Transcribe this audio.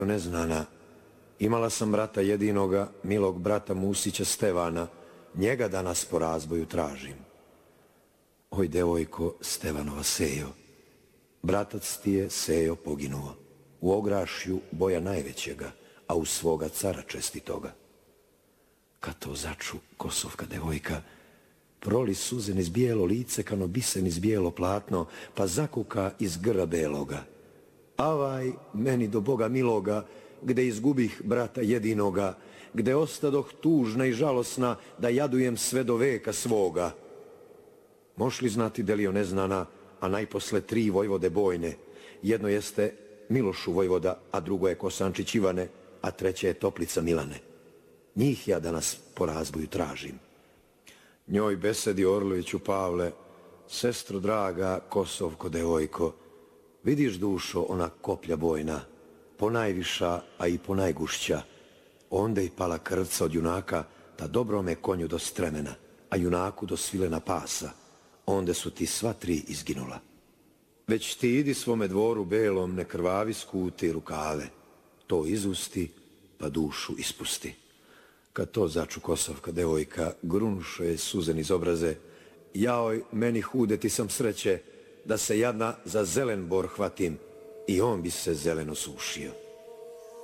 neznana, imala sam brata jedinoga, milog brata Musića Stevana, njega danas po razboju tražim. Oj, devojko Stevanova Sejo, bratac ti je Sejo poginuo, u ograšju boja najvećega, a u svoga cara čestitoga. Kad to začu kosovka devojka, proli suze niz bijelo lice, kano bise niz bijelo platno, pa zakuka iz grla beloga. Avaj meni do Boga miloga, gde izgubih brata jedinoga, gde ostadoh tužna i žalosna, da jadujem sve do veka svoga. Moš li znati delio neznana, a najposle 3 vojvode bojne? Jedno jeste Milošu vojvoda, a drugo je Kosančić Ivane, a treće je Toplica Milane. Njih ja danas po razboju tražim. Njoj besedi Orloviću Pavle, sestro draga, Kosovko devojko, vidiš dušo ona koplja bojna, ponajviša, a i ponajgušća, onda i pala krvca od junaka, ta dobrome konju do stremena, a junaku do svilena pasa, onda su ti sva 3 izginula. Već ti idi svome dvoru belom, ne krvavi skuti rukave, to izusti, pa dušu ispusti. Kad to začu kosovka devojka, grunuše je suzen iz obraze, jaoj, meni hudeti sam sreće, da se jadna za zelen bor hvatim, i on bi se zeleno sušio.